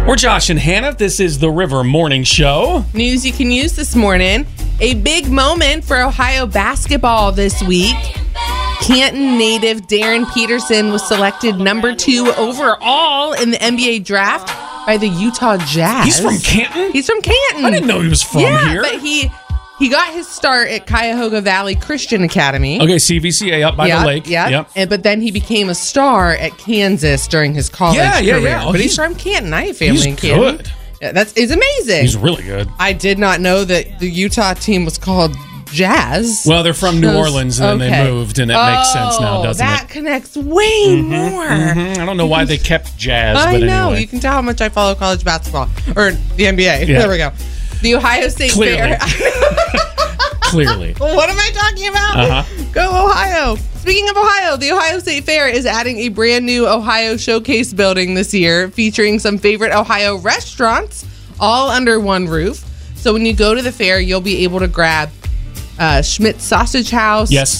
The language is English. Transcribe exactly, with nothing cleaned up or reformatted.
We're Josh and Hannah. This is the River Morning Show. News you can use this morning. A big moment for Ohio basketball this week. Canton native Darren Peterson was selected number two overall in the N B A draft by the Utah Jazz. He's from Canton? He's from Canton. I didn't know he was from yeah, here. but he he got his start at Cuyahoga Valley Christian Academy. Okay, C V C A up by yep, the lake. Yep. Yep. And, but then he became a star at Kansas during his college Yeah, yeah, career. yeah. Oh, but he's, he's- from Canton. I have family He's in Canton. good. Yeah, that's it's amazing. He's really good. I did not know that the Utah team was called Jazz. Well, they're from New Those- Orleans, and then okay. they moved, and it makes sense now, Oh, doesn't that it? connects way more. Mhm. I don't know why they kept Jazz, I but know. anyway. You can tell how much I follow college basketball. Or the N B A. Yeah. There we go. The Ohio State Clearly. Fair. Clearly. What am I talking about? Uh-huh. Go Ohio. Speaking of Ohio, the Ohio State Fair is adding a brand new Ohio Showcase building this year, featuring some favorite Ohio restaurants all under one roof. So when you go to the fair, you'll be able to grab uh, Schmidt's Sausage House, Yes.